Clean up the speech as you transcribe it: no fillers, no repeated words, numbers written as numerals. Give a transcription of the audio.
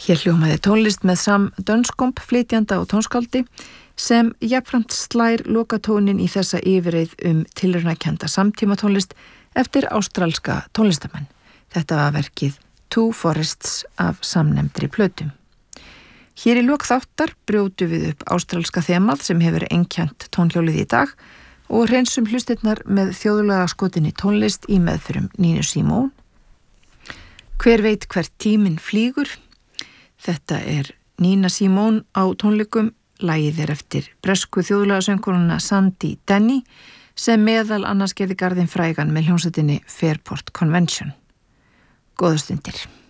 Hér hljómaði tónlist með Sam Dunscombe, flytjanda og tónskáldi, sem jafnframt slær lokatónin í þessa yfirreið tilraunakennda samtímatónlist eftir ástralska tónlistamenn. Þetta var verkið Two Forests af samnefndri plötu. Hér í lok þáttar brjótu við upp ástralska þemað sem hefur einkennt tónhjólið í dag og hreinsum hlustirnar með þjóðlega skotinni tónlist í meðförum Nina Simone. Hver veit hvert tíminn flýgur? Þetta Nina Simone á tónleikum. Lagið eftir bresku þjóðlega söngkonuna Sandy Denny sem meðal annars gerði garðinn frægan með hljómsveitinni Fairport Convention. Góðar stundir.